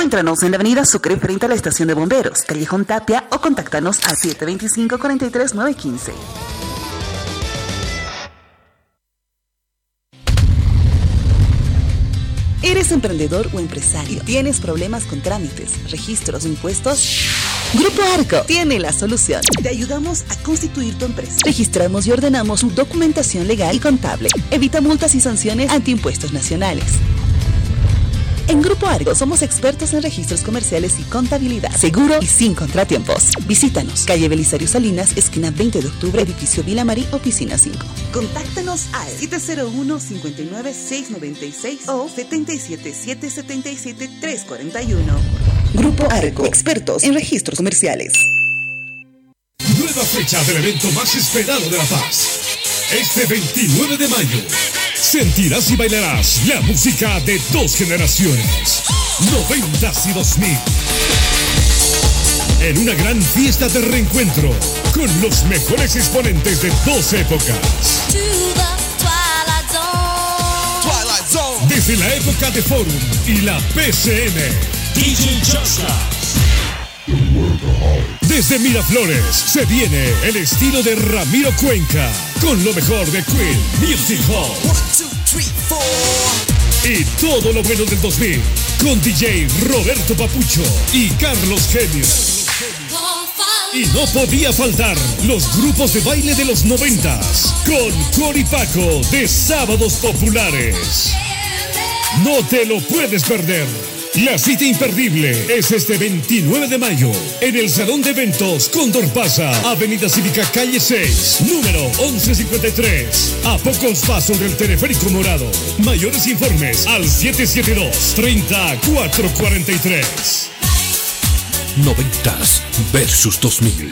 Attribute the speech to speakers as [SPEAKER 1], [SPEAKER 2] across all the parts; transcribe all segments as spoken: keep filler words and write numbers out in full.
[SPEAKER 1] Encuéntranos en la avenida Sucre frente a la estación de bomberos, Callejón Tapia, o contáctanos al siete dos cinco, cuatro tres nueve uno cinco. ¿Eres emprendedor o empresario? ¿Tienes problemas con trámites, registros o impuestos? Grupo Arco tiene la solución. Te ayudamos a constituir tu empresa. Registramos y ordenamos tu documentación legal y contable. Evita multas y sanciones ante impuestos nacionales. En Grupo Argo somos expertos en registros comerciales y contabilidad, seguro y sin contratiempos. Visítanos, calle Belisario Salinas, esquina veinte de octubre, edificio Vila Marí, oficina cinco. Contáctanos al siete cero uno, cinco nueve, seis nueve seis o siete siete siete, siete siete, tres cuatro uno. Grupo Argo, expertos en registros comerciales.
[SPEAKER 2] Nueva fecha del evento más esperado de La Paz. Este veintinueve de mayo. Sentirás y bailarás la música de dos generaciones, noventas y dos mil. En una gran fiesta de reencuentro con los mejores exponentes de dos épocas. Desde la época de Forum y la P C M, D J Chasca. Desde Miraflores se viene el estilo de Ramiro Cuenca con lo mejor de Queen Music Hall. Y todo lo bueno del dos mil con D J Roberto Papucho y Carlos Genio. Y no podía faltar los grupos de baile de los noventas con Cori Paco de Sábados Populares. No te lo puedes perder. La cita imperdible es este veintinueve de mayo en el Salón de Eventos Cóndor Plaza, Avenida Cívica Calle seis, número once cincuenta y tres, a pocos pasos del Teleférico Morado. Mayores informes al siete siete dos, tres cuatro cuatro tres.
[SPEAKER 3] Noventas versus dos mil.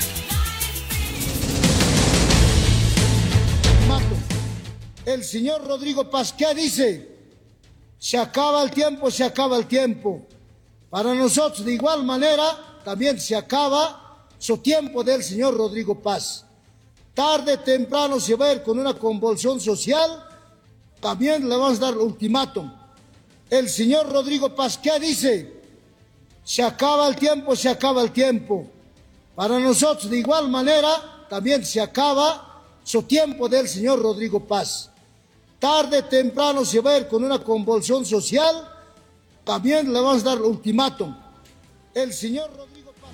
[SPEAKER 4] El señor Rodrigo Paz, ¿qué dice? Se acaba el tiempo, se acaba el tiempo. Para nosotros, de igual manera, también se acaba su tiempo del señor Rodrigo Paz. Tarde o temprano se va a ir con una convulsión social, también le vamos a dar ultimátum. El señor Rodrigo Paz, ¿qué dice? Se acaba el tiempo, se acaba el tiempo. Para nosotros, de igual manera, también se acaba su tiempo del señor Rodrigo Paz. Tarde o temprano se va a ir con una convulsión social, también le vamos a dar ultimátum. El señor Rodrigo Paz.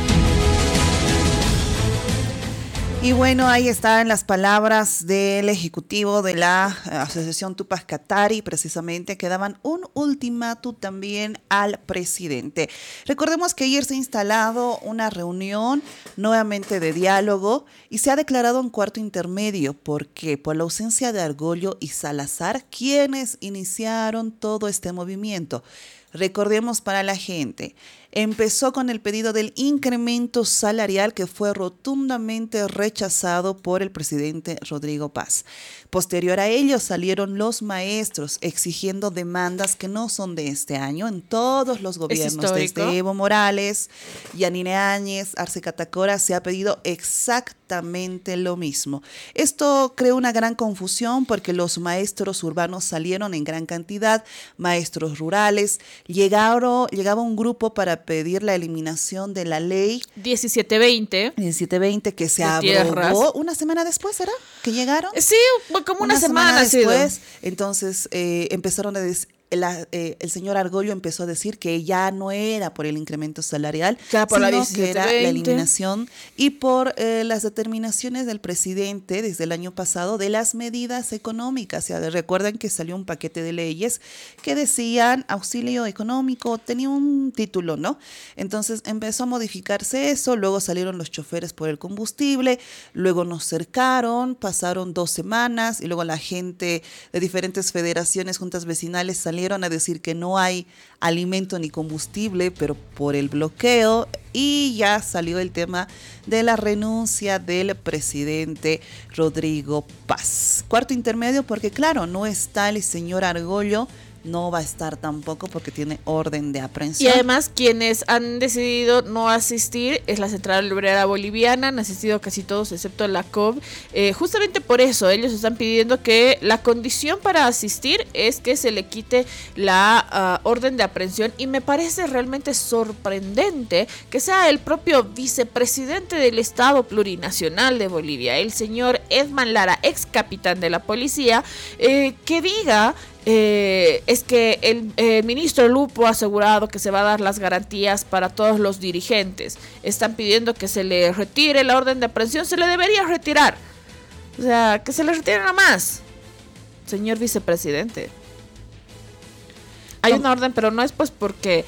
[SPEAKER 1] Y bueno, ahí están las palabras del ejecutivo de la Asociación Tupac Katari, precisamente, que daban un ultimátum también al presidente. Recordemos que ayer se ha instalado una reunión nuevamente de diálogo y se ha declarado un cuarto intermedio. ¿Por qué? Por la ausencia de Argollo y Salazar, quienes iniciaron todo este movimiento. Recordemos para la gente, empezó con el pedido del incremento salarial que fue rotundamente rechazado por el presidente Rodrigo Paz. Posterior a ello salieron los maestros exigiendo demandas que no son de este año en todos los gobiernos. Desde Evo Morales, Yanine Áñez, Arce Catacora se ha pedido exactamente lo mismo. Esto creó una gran confusión porque los maestros urbanos salieron en gran cantidad, maestros rurales, llegaron, llegaba un grupo para pedir la eliminación de la ley
[SPEAKER 5] diecisiete veinte
[SPEAKER 1] diecisiete veinte que se abrogó una semana después, ¿será? ¿Que llegaron?
[SPEAKER 5] Sí, como una, una semana,
[SPEAKER 1] semana después. Entonces eh, empezaron a decir, La, eh, el señor Argollo empezó a decir que ya no era por el incremento salarial,
[SPEAKER 5] ya por
[SPEAKER 1] sino
[SPEAKER 5] la
[SPEAKER 1] que era la eliminación y por eh, las determinaciones del presidente desde el año pasado de las medidas económicas. O sea, recuerdan que salió un paquete de leyes que decían auxilio económico, tenía un título, ¿no? Entonces empezó a modificarse eso, luego salieron los choferes por el combustible, luego nos cercaron, pasaron dos semanas y luego la gente de diferentes federaciones, juntas vecinales salieron a decir que no hay alimento ni combustible, pero por el bloqueo, y ya salió el tema de la renuncia del presidente Rodrigo Paz. Cuarto intermedio porque, claro, no está el señor Argollo no va a estar tampoco porque tiene orden de aprehensión.
[SPEAKER 5] Y además quienes han decidido no asistir es la Central Obrera Boliviana, han asistido casi todos excepto la C O B. Eh, justamente por eso ellos están pidiendo que la condición para asistir es que se le quite la uh, orden de aprehensión, y me parece realmente sorprendente que sea el propio vicepresidente del Estado Plurinacional de Bolivia, el señor Edman Lara, ex capitán de la policía, eh, que diga Eh, es que el, el ministro Lupo ha asegurado que se va a dar las garantías para todos los dirigentes. Están pidiendo que se le retire la orden de aprehensión, se le debería retirar. O sea, que se le retire nada más, señor vicepresidente. Hay no. una orden, pero no es pues porque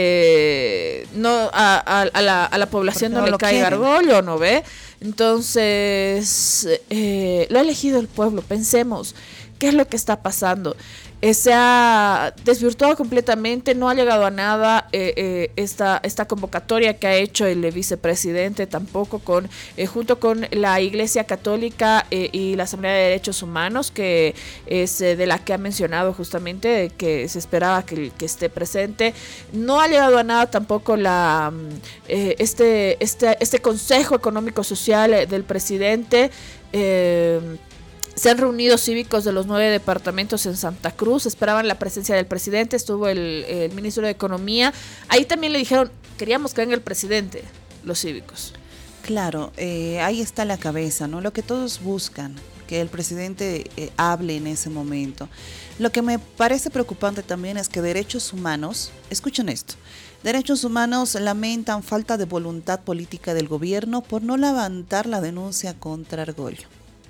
[SPEAKER 5] eh, no a, a, a, la, a la población no, no le cae gargollo, ¿no ve? Entonces, eh, lo ha elegido el pueblo, pensemos. ¿Qué es lo que está pasando? Eh, se ha desvirtuado completamente, no ha llegado a nada eh, eh, esta, esta convocatoria que ha hecho el vicepresidente, tampoco con eh, junto con la Iglesia Católica eh, y la Asamblea de Derechos Humanos, que es eh, de la que ha mencionado justamente que se esperaba que, que esté presente. No ha llegado a nada tampoco la eh, este, este, este Consejo Económico Social del presidente. eh, Se han reunido cívicos de los nueve departamentos en Santa Cruz, esperaban la presencia del presidente, estuvo el, el ministro de Economía. Ahí también le dijeron, queríamos que venga el presidente, los cívicos.
[SPEAKER 1] Claro, eh, ahí está la cabeza, ¿no? Lo que todos buscan, que el presidente eh, hable en ese momento. Lo que me parece preocupante también es que Derechos Humanos, escuchen esto, Derechos Humanos lamentan falta de voluntad política del gobierno por no levantar la denuncia contra Argollo.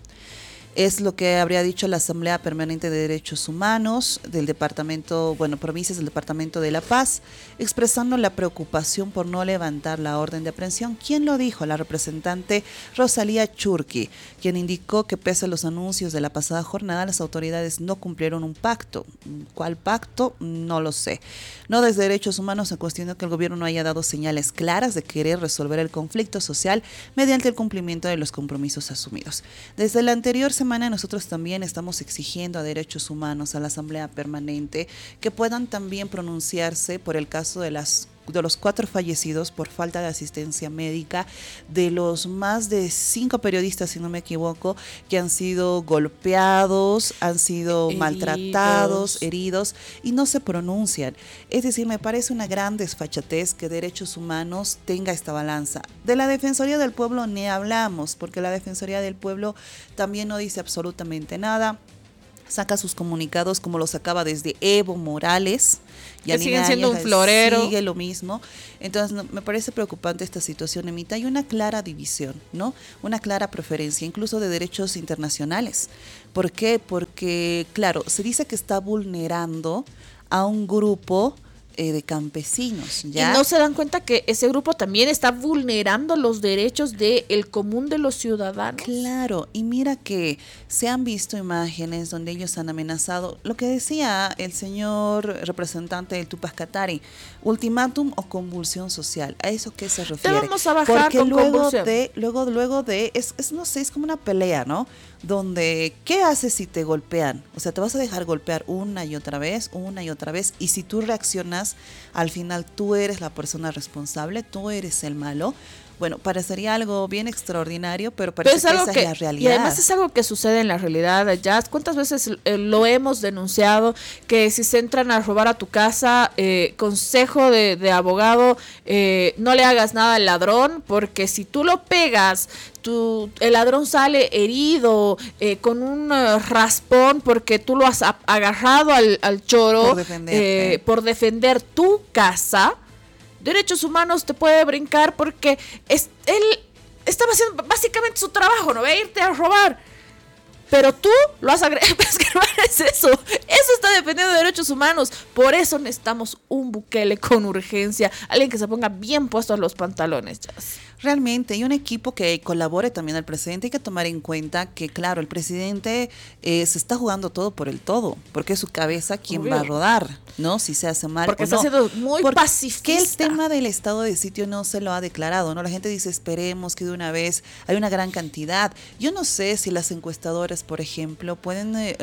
[SPEAKER 1] Es lo que habría dicho la Asamblea Permanente de Derechos Humanos del Departamento, bueno, provincias del Departamento de La Paz, expresando la preocupación por no levantar la orden de aprehensión. ¿Quién lo dijo? La representante Rosalía Churqui, quien indicó que pese a los anuncios de la pasada jornada, las autoridades no cumplieron un pacto. ¿Cuál pacto? No lo sé. No desde Derechos Humanos se cuestionó que el gobierno no haya dado señales claras de querer resolver el conflicto social mediante el cumplimiento de los compromisos asumidos. Desde la anterior semana nosotros también estamos exigiendo a Derechos Humanos, a la Asamblea Permanente, que puedan también pronunciarse por el caso de las de los cuatro fallecidos por falta de asistencia médica, de los más de cinco periodistas, si no me equivoco, que han sido golpeados, han sido heridos. maltratados, heridos, y no se pronuncian. Es decir, me parece una gran desfachatez que Derechos Humanos tenga esta balanza. De la Defensoría del Pueblo ni hablamos, porque la Defensoría del Pueblo también no dice absolutamente nada. Saca sus comunicados como lo sacaba desde Evo Morales.
[SPEAKER 5] Que siguen siendo un florero.
[SPEAKER 1] Sigue lo mismo. Entonces no, me parece preocupante esta situación, Emita. Hay una clara división, ¿no? Una clara preferencia, incluso de derechos internacionales. ¿Por qué? Porque, claro, se dice que está vulnerando a un grupo eh, de campesinos, ¿ya?
[SPEAKER 5] Y no se dan cuenta que ese grupo también está vulnerando los derechos del común de los ciudadanos.
[SPEAKER 1] Claro, y mira que se han visto imágenes donde ellos han amenazado, lo que decía el señor representante del Tupac Katari, ultimátum o convulsión social. ¿A eso qué se refiere?
[SPEAKER 5] Te vamos a bajar
[SPEAKER 1] Porque
[SPEAKER 5] con
[SPEAKER 1] luego
[SPEAKER 5] convulsión.
[SPEAKER 1] de, luego, luego de, es, es, no sé, es como una pelea, ¿no? Donde, ¿qué haces si te golpean? O sea, te vas a dejar golpear una y otra vez, una y otra vez, y si tú reaccionas, al final tú eres la persona responsable, tú eres el malo. Bueno, parecería algo bien extraordinario, pero parece pero es que esa
[SPEAKER 5] que,
[SPEAKER 1] es la realidad.
[SPEAKER 5] Y además es algo que sucede en la realidad, Jazz. ¿Cuántas veces eh, lo hemos denunciado? Que si se entran a robar a tu casa, eh, consejo de, de abogado, eh, no le hagas nada al ladrón, porque si tú lo pegas, tu, el ladrón sale herido, eh, con un uh, raspón, porque tú lo has a, agarrado al, al choro
[SPEAKER 1] por,
[SPEAKER 5] eh, por defender tu casa. Derechos Humanos te puede brincar porque es, él estaba haciendo básicamente su trabajo, no va a irte a robar. Pero tú lo has agredido. Es que no es eso. Eso está dependiendo de Derechos Humanos. Por eso necesitamos un Bukele con urgencia. Alguien que se ponga bien puestos los pantalones. Jazz.
[SPEAKER 1] Realmente, y un equipo que colabore también al presidente. Hay que tomar en cuenta que, claro, el presidente eh, se está jugando todo por el todo, porque es su cabeza quien
[SPEAKER 5] Obvio.
[SPEAKER 1] va a rodar, ¿no? Si se hace mal
[SPEAKER 5] porque
[SPEAKER 1] o
[SPEAKER 5] está
[SPEAKER 1] no.
[SPEAKER 5] siendo muy
[SPEAKER 1] porque
[SPEAKER 5] pacifista.
[SPEAKER 1] Que el tema del estado de sitio no se lo ha declarado, ¿no? La gente dice, esperemos que de una vez hay una gran cantidad. Yo no sé si las encuestadoras, por ejemplo, pueden eh, reflejar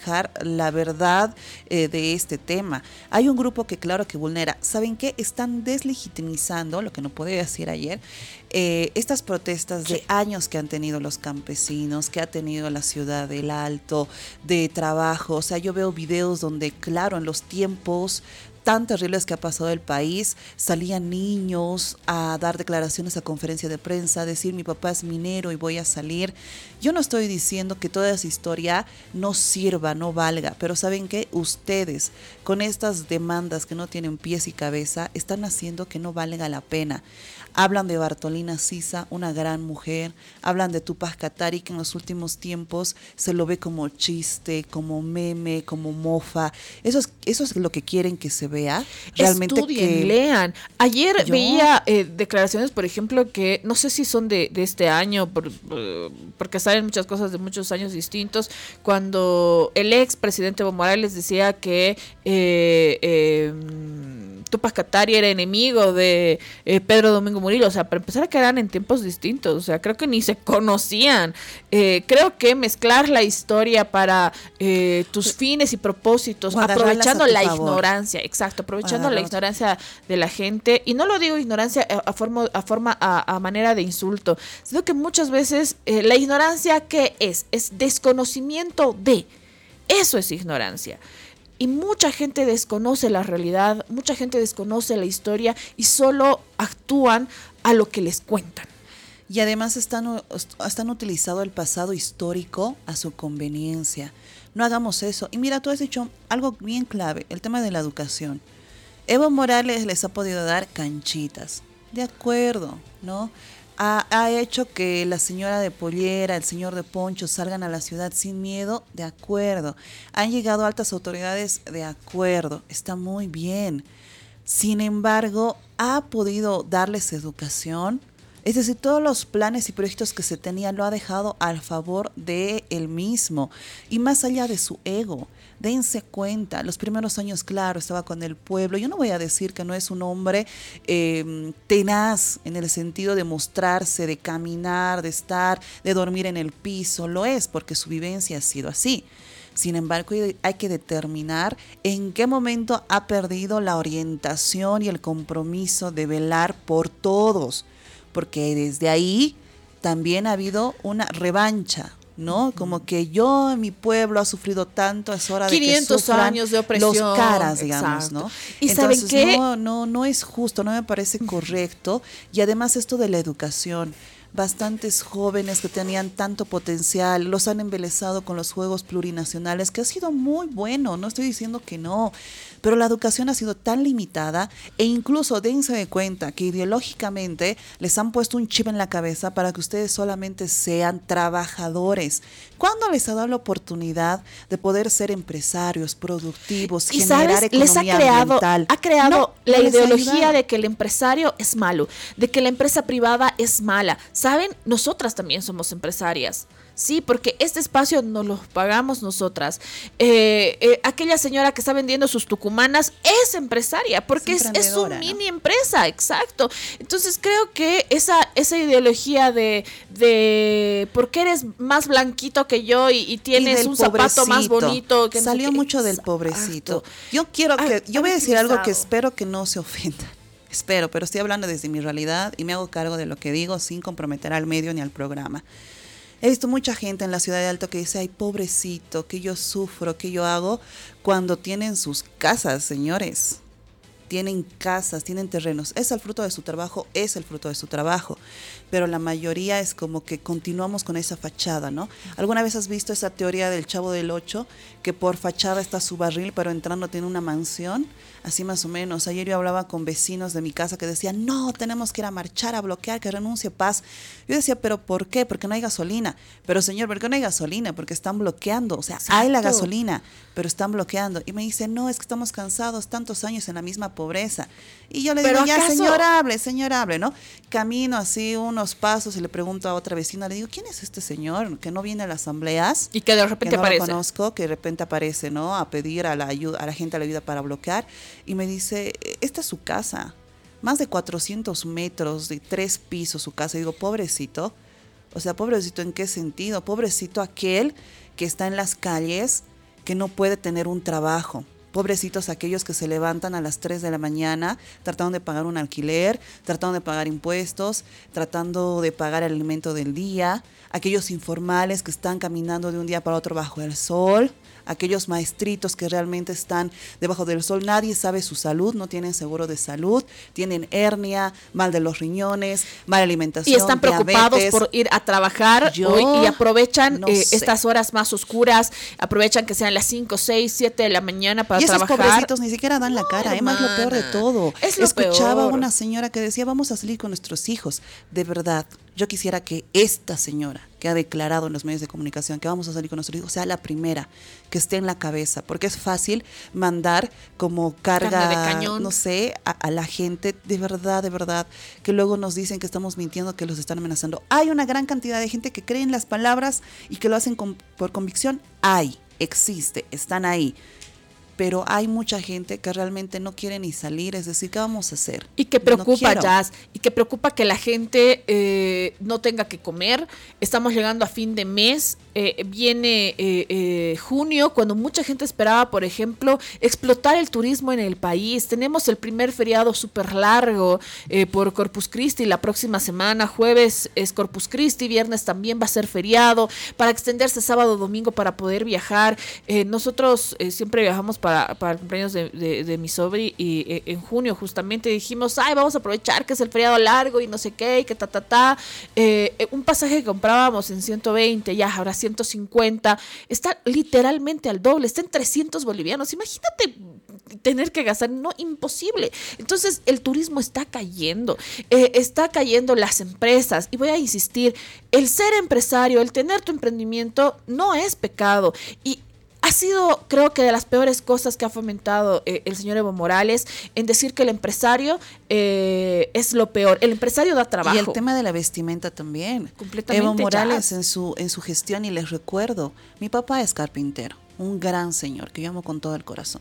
[SPEAKER 1] manejar la verdad eh, de este tema. Hay un grupo que claro que vulnera. ¿Saben qué? Están deslegitimizando, lo que no pude decir ayer, eh, estas protestas de años que han tenido los campesinos, que ha tenido la ciudad del Alto, de trabajo. O sea, yo veo videos donde, claro, en los tiempos tan terribles que ha pasado el país, salían niños a dar declaraciones a conferencia de prensa, a decir mi papá es minero y voy a salir. Yo no estoy diciendo que toda esa historia no sirva, no valga, pero ¿saben qué? Ustedes con estas demandas que no tienen pies y cabeza están haciendo que no valga la pena. Hablan de Bartolina Sisa, una gran mujer, hablan de Tupac Katari, que en los últimos tiempos se lo ve como chiste, como meme, como mofa. Eso es, eso es lo que quieren que se vea. Realmente
[SPEAKER 5] Estudien,
[SPEAKER 1] que
[SPEAKER 5] lean. Ayer
[SPEAKER 1] yo...
[SPEAKER 5] veía eh, declaraciones, por ejemplo, que no sé si son de, de este año, por, uh, porque salen muchas cosas de muchos años distintos, cuando el ex presidente Evo Morales decía que eh, eh, Tupac Katari era enemigo de eh, Pedro Domingo Murillo. O sea, para empezar a que eran en tiempos distintos, o sea, creo que ni se conocían. Eh, creo que mezclar la historia para eh, tus fines y propósitos, aprovechando la favor. ignorancia, exacto, aprovechando la ignorancia de la gente, y no lo digo ignorancia a, a forma, a, forma a, a manera de insulto, sino que muchas veces eh, la ignorancia, ¿qué es? Es desconocimiento de, eso es ignorancia. Y mucha gente desconoce la realidad, mucha gente desconoce la historia y solo actúan a lo que les cuentan.
[SPEAKER 1] Y además están, están utilizando el pasado histórico a su conveniencia. No hagamos eso. Y mira, tú has dicho algo bien clave, el tema de la educación. Evo Morales les ha podido dar canchitas. De acuerdo, ¿no? Ha, ha hecho que la señora de Pollera, el señor de Poncho salgan a la ciudad sin miedo, de acuerdo. Han llegado altas autoridades, de acuerdo, está muy bien. Sin embargo, ha podido darles educación. Es decir, todos los planes y proyectos que se tenían lo ha dejado al favor de él mismo. Y más allá de su ego, dense cuenta, los primeros años, claro, estaba con el pueblo. Yo no voy a decir que no es un hombre eh, tenaz en el sentido de mostrarse, de caminar, de estar, de dormir en el piso. Lo es porque su vivencia ha sido así. Sin embargo, hay que determinar en qué momento ha perdido la orientación y el compromiso de velar por todos. Porque desde ahí también ha habido una revancha, ¿no? Como que yo, mi pueblo ha sufrido tanto, es hora de que
[SPEAKER 5] quinientos
[SPEAKER 1] sufran
[SPEAKER 5] años de opresión,
[SPEAKER 1] los caras, digamos,
[SPEAKER 5] exacto.
[SPEAKER 1] ¿no?
[SPEAKER 5] ¿Y
[SPEAKER 1] Entonces,
[SPEAKER 5] saben qué?
[SPEAKER 1] no, no, no es justo, no me parece correcto. Y además esto de la educación, bastantes jóvenes que tenían tanto potencial, los han embelesado con los Juegos Plurinacionales, que ha sido muy bueno, no estoy diciendo que no, pero la educación ha sido tan limitada e incluso dense de cuenta que ideológicamente les han puesto un chip en la cabeza para que ustedes solamente sean trabajadores. ¿Cuándo les ha dado la oportunidad de poder ser empresarios, productivos,
[SPEAKER 5] y
[SPEAKER 1] generar
[SPEAKER 5] sabes,
[SPEAKER 1] economía
[SPEAKER 5] les ha creado,
[SPEAKER 1] ambiental?
[SPEAKER 5] ha creado
[SPEAKER 1] No,
[SPEAKER 5] la
[SPEAKER 1] no les ha
[SPEAKER 5] ideología
[SPEAKER 1] ayudado.
[SPEAKER 5] de que el empresario es malo, de que la empresa privada es mala. ¿Saben? Nosotras también somos empresarias. Sí, porque este espacio nos lo pagamos nosotras. Eh, eh, aquella señora que está vendiendo sus tucumanas es empresaria, porque es, es su mini ¿no? empresa, exacto. Entonces creo que esa, esa ideología de, de porque eres más blanquito que yo y, y tienes y un zapato más bonito. Que
[SPEAKER 1] Salió
[SPEAKER 5] no sé
[SPEAKER 1] mucho
[SPEAKER 5] qué.
[SPEAKER 1] del pobrecito.
[SPEAKER 5] Exacto.
[SPEAKER 1] Yo quiero que, yo voy a decir algo que
[SPEAKER 5] utilizado.
[SPEAKER 1] espero que no se ofenda. Espero, pero estoy hablando desde mi realidad y me hago cargo de lo que digo sin comprometer al medio ni al programa. He visto mucha gente en la ciudad de Alto que dice, ay, pobrecito, que yo sufro, que yo hago, cuando tienen sus casas, señores. Tienen casas, tienen terrenos. Es el fruto de su trabajo, es el fruto de su trabajo. Pero la mayoría es como que continuamos con esa fachada, ¿no? ¿Alguna vez has visto esa teoría del Chavo del Ocho? Que por fachada está su barril, pero entrando tiene una mansión. Así más o menos. Ayer yo hablaba con vecinos de mi casa que decían, no, tenemos que ir a marchar, a bloquear, que renuncie Paz. Yo decía, ¿pero por qué? Porque no hay gasolina. Pero señor, ¿por qué no hay gasolina? Porque están bloqueando. O sea, exacto, hay la gasolina, pero están bloqueando. Y me dice, no, es que estamos cansados tantos años en la misma pobreza. Y yo le digo, ya, acaso... señor, hable, señor, hable, ¿no? Camino así unos pasos y le pregunto a otra vecina, le digo, ¿quién es este señor que no viene a las asambleas?
[SPEAKER 5] Y que de repente
[SPEAKER 1] que no
[SPEAKER 5] aparece.
[SPEAKER 1] Lo conozco, que de repente aparece, ¿no? A pedir a la ayuda, a la gente la ayuda para bloquear. Y me dice, esta es su casa, más de cuatrocientos metros, de tres pisos su casa. Y digo, pobrecito, o sea, pobrecito, ¿en qué sentido? Pobrecito aquel que está en las calles, que no puede tener un trabajo. Pobrecitos aquellos que se levantan a las tres de la mañana tratando de pagar un alquiler, tratando de pagar impuestos, tratando de pagar el alimento del día, aquellos informales que están caminando de un día para otro bajo el sol, aquellos maestritos que realmente están debajo del sol, nadie sabe su salud, no tienen seguro de salud, tienen hernia, mal de los riñones, mala alimentación,
[SPEAKER 5] y están preocupados
[SPEAKER 1] diabetes.
[SPEAKER 5] por ir a trabajar
[SPEAKER 1] Yo
[SPEAKER 5] hoy, y aprovechan
[SPEAKER 1] no
[SPEAKER 5] eh,
[SPEAKER 1] sé.
[SPEAKER 5] estas horas más oscuras, aprovechan que sean las cinco, seis, siete de la mañana para
[SPEAKER 1] Y esos
[SPEAKER 5] trabajar.
[SPEAKER 1] pobrecitos ni siquiera dan la
[SPEAKER 5] No,
[SPEAKER 1] cara, Emma, es lo peor de
[SPEAKER 5] hermana,
[SPEAKER 1] todo.
[SPEAKER 5] es lo
[SPEAKER 1] Escuchaba
[SPEAKER 5] peor.
[SPEAKER 1] a una señora que decía, vamos a salir con nuestros hijos. De verdad, yo quisiera que esta señora que ha declarado en los medios de comunicación que vamos a salir con nuestros hijos sea la primera que esté en la cabeza, porque es fácil mandar como carga,
[SPEAKER 5] Carne de cañón.
[SPEAKER 1] no sé, a, a la gente, de verdad, de verdad, que luego nos dicen que estamos mintiendo, que los están amenazando. Hay una gran cantidad de gente que cree en las palabras y que lo hacen con, por convicción. Hay, existe, están ahí. Pero hay mucha gente que realmente no quiere ni salir, es decir, ¿qué vamos a hacer?
[SPEAKER 5] Y que preocupa,
[SPEAKER 1] No quiero.
[SPEAKER 5] Jazz, y que preocupa que la gente eh, no tenga que comer. Estamos llegando a fin de mes, eh, viene eh, eh, junio, cuando mucha gente esperaba, por ejemplo, explotar el turismo en el país. Tenemos el primer feriado súper largo eh, por Corpus Christi la próxima semana. Jueves es Corpus Christi, viernes también va a ser feriado, para extenderse sábado, domingo para poder viajar. Eh, nosotros eh, siempre viajamos para Para, para el cumpleaños de, de, de mi sobri, y eh, en junio justamente dijimos, ay, vamos a aprovechar que es el feriado largo y no sé qué, y que ta, ta, ta. Eh, eh, un pasaje que comprábamos en ciento veinte, ya ahora ciento cincuenta, está literalmente al doble, está en trescientos bolivianos. Imagínate tener que gastar, no, imposible. Entonces el turismo está cayendo, eh, está cayendo las empresas, y voy a insistir, el ser empresario, el tener tu emprendimiento no es pecado, y ha sido, creo que, de las peores cosas que ha fomentado eh, el señor Evo Morales, en decir que el empresario eh, es lo peor. El empresario da trabajo.
[SPEAKER 1] Y el tema de la vestimenta también.
[SPEAKER 5] Completamente,
[SPEAKER 1] Evo Morales
[SPEAKER 5] ya.
[SPEAKER 1] en su, en su gestión, y les recuerdo, mi papá es carpintero, un gran señor que yo amo con todo el corazón.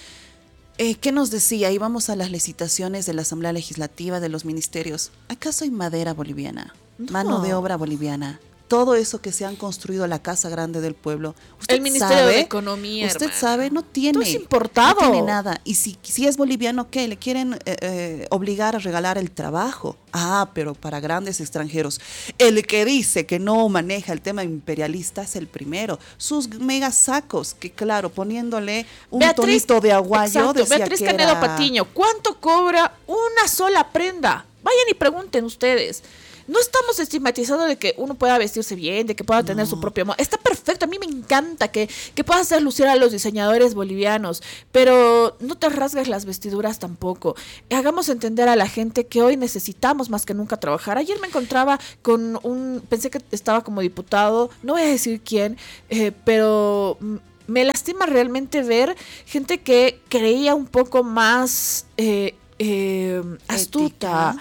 [SPEAKER 1] Eh, ¿Qué nos decía? Íbamos a las licitaciones de la Asamblea Legislativa, de los ministerios. ¿Acaso hay madera boliviana?
[SPEAKER 5] No.
[SPEAKER 1] Mano de obra boliviana. Todo eso que se han construido, la Casa Grande del Pueblo. ¿Usted
[SPEAKER 5] El Ministerio
[SPEAKER 1] sabe?
[SPEAKER 5] de Economía,
[SPEAKER 1] Usted
[SPEAKER 5] hermana.
[SPEAKER 1] sabe, no tiene.
[SPEAKER 5] Todo es importado.
[SPEAKER 1] No tiene nada. Y si, si es boliviano, ¿qué? Le quieren eh, eh, obligar a regalar el trabajo. Ah, pero para grandes extranjeros. El que dice que no maneja el tema imperialista es el primero. Sus mega sacos, que claro, poniéndole un
[SPEAKER 5] Beatriz,
[SPEAKER 1] tonito de aguayo,
[SPEAKER 5] exacto,
[SPEAKER 1] decía
[SPEAKER 5] Beatriz
[SPEAKER 1] que
[SPEAKER 5] Canedo
[SPEAKER 1] era...
[SPEAKER 5] Patiño, ¿cuánto cobra una sola prenda? Vayan y pregunten ustedes. No estamos estigmatizando de que uno pueda vestirse bien, de que pueda tener
[SPEAKER 1] No.
[SPEAKER 5] su propio moda. Está perfecto, a mí me encanta que, que puedas hacer lucir a los diseñadores bolivianos, pero no te rasgues las vestiduras tampoco. Hagamos entender a la gente que hoy necesitamos más que nunca trabajar. Ayer me encontraba con un, pensé que estaba como diputado, no voy a decir quién, eh, pero me lastima realmente ver gente que creía un poco más eh, eh, astuta,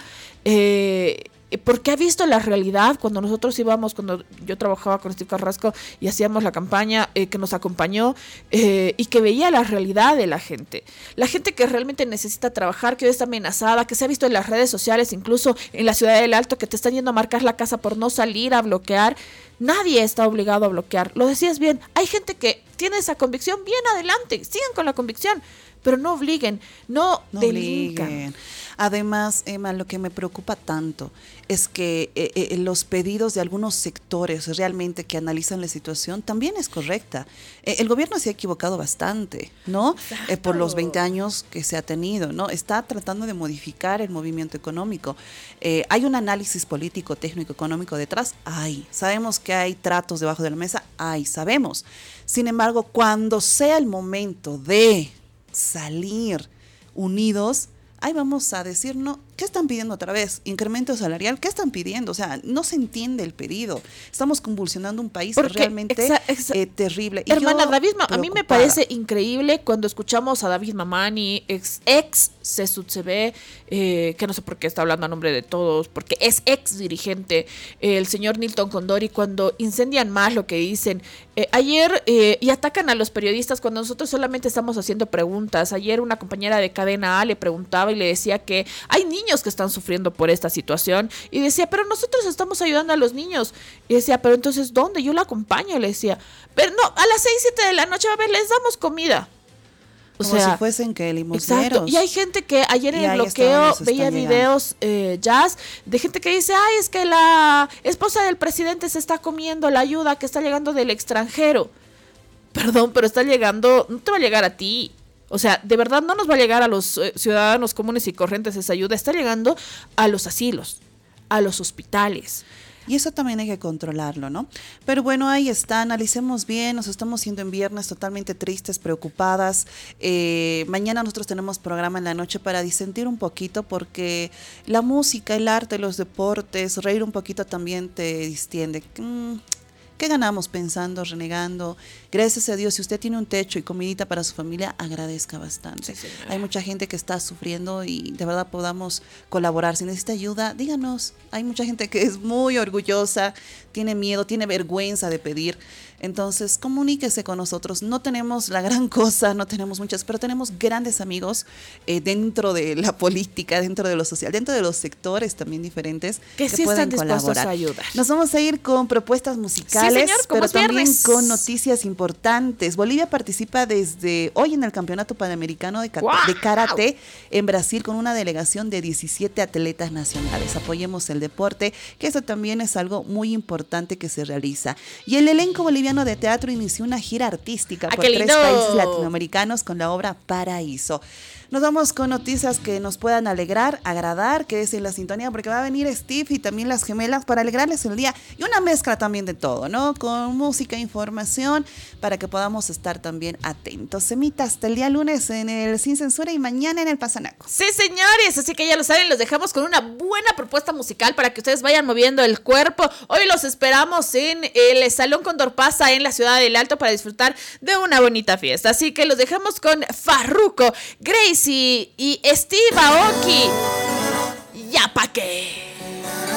[SPEAKER 5] eh, porque ha visto la realidad. Cuando nosotros íbamos, cuando yo trabajaba con Steve Carrasco y hacíamos la campaña, eh, que nos acompañó, eh, y que veía la realidad de la gente, la gente que realmente necesita trabajar, que hoy está amenazada, que se ha visto en las redes sociales, incluso en la Ciudad del Alto, que te están yendo a marcar la casa por no salir a bloquear. Nadie está obligado a bloquear, lo decías bien, hay gente que tiene esa convicción, bien, adelante, sigan con la convicción, pero no obliguen, no,
[SPEAKER 1] No
[SPEAKER 5] delincan.
[SPEAKER 1] obliguen. Además, Emma, lo que me preocupa tanto es que eh, eh, los pedidos de algunos sectores realmente que analizan la situación también es correcta. Eh, el gobierno se ha equivocado bastante, ¿no? Eh, por los veinte años que se ha tenido, ¿no? Está tratando de modificar el movimiento económico. Eh, ¿Hay un análisis político, técnico, económico detrás? Hay. ¿Sabemos que hay tratos debajo de la mesa? Hay, sabemos. Sin embargo, cuando sea el momento de salir unidos, ahí vamos a decir, no, ¿qué están pidiendo otra vez? ¿Incremento salarial? ¿Qué están pidiendo? O sea, no se entiende el pedido. Estamos convulsionando un país
[SPEAKER 5] Porque
[SPEAKER 1] realmente
[SPEAKER 5] exa- exa-
[SPEAKER 1] eh, terrible. Y
[SPEAKER 5] Hermana,
[SPEAKER 1] yo
[SPEAKER 5] David, Ma- a mí me
[SPEAKER 1] preocupada.
[SPEAKER 5] parece increíble cuando escuchamos a David Mamani, ex, ex C S U T C B, eh, que no sé por qué está hablando a nombre de todos, porque es ex dirigente, eh, el señor Nilton Condori, cuando incendian más lo que dicen. Eh, ayer, eh, y atacan a los periodistas cuando nosotros solamente estamos haciendo preguntas. Ayer una compañera de Cadena A le preguntaba y le decía que hay niños niños que están sufriendo por esta situación. Y decía, pero nosotros estamos ayudando a los niños. Y decía, pero entonces, ¿dónde? Yo la acompaño, le decía. Pero no, a las seis, siete de la noche, a ver, les damos comida. O
[SPEAKER 1] Como
[SPEAKER 5] sea,
[SPEAKER 1] si fuesen que limosneros.
[SPEAKER 5] Exacto. Y hay gente que ayer en el bloqueo veía videos eh, jazz de gente que dice, ay, es que la esposa del presidente se está comiendo la ayuda que está llegando del extranjero. Perdón, pero está llegando, no te va a llegar a ti. O sea, de verdad no nos va a llegar a los eh, ciudadanos comunes y corrientes esa ayuda. Está llegando a los asilos, a los hospitales.
[SPEAKER 1] Y eso también hay que controlarlo, ¿no? Pero bueno, ahí está, analicemos bien, nos estamos siendo en viernes totalmente tristes, preocupadas. Eh, mañana nosotros tenemos programa en la noche para disentir un poquito porque la música, el arte, los deportes, reír un poquito también te distiende. Mm, ¿Qué ganamos pensando, renegando? Gracias a Dios, si usted tiene un techo y comidita para su familia, agradezca bastante. Sí, hay mucha gente que está sufriendo y de verdad podamos colaborar. Si necesita ayuda, díganos. Hay mucha gente que es muy orgullosa, tiene miedo, tiene vergüenza de pedir. Entonces, comuníquese con nosotros. No tenemos la gran cosa, no tenemos muchas, pero tenemos grandes amigos eh, dentro de la política, dentro de lo social, dentro de los sectores también diferentes
[SPEAKER 5] que,
[SPEAKER 1] que
[SPEAKER 5] sí
[SPEAKER 1] pueden
[SPEAKER 5] están
[SPEAKER 1] colaborar.
[SPEAKER 5] A ayudar.
[SPEAKER 1] Nos vamos a ir con propuestas musicales,
[SPEAKER 5] sí, señor,
[SPEAKER 1] pero
[SPEAKER 5] es
[SPEAKER 1] también
[SPEAKER 5] viernes.
[SPEAKER 1] Con noticias importantes. Bolivia participa desde hoy en el Campeonato Panamericano de,
[SPEAKER 5] wow.
[SPEAKER 1] de Karate en Brasil con una delegación de diecisiete atletas nacionales. Apoyemos el deporte, que eso también es algo muy importante que se realiza. Y el elenco boliviano de teatro inició una gira artística
[SPEAKER 5] ah,
[SPEAKER 1] por tres países latinoamericanos con la obra Paraíso. Nos vamos con noticias que nos puedan alegrar, agradar, que es en la sintonía, porque va a venir Steve y también las gemelas para alegrarles el día y una mezcla también de todo, ¿no? Con música, información, para que podamos estar también atentos. Semita, hasta el día lunes en el Sin Censura y mañana en el Pasanaco.
[SPEAKER 5] Sí, señores, así que ya lo saben, los dejamos con una buena propuesta musical para que ustedes vayan moviendo el cuerpo. Hoy los esperamos en el Salón Condor Pasa en la ciudad del Alto para disfrutar de una bonita fiesta. Así que los dejamos con Farruko, Gracie y Steve Aoki. Ya pa' qué.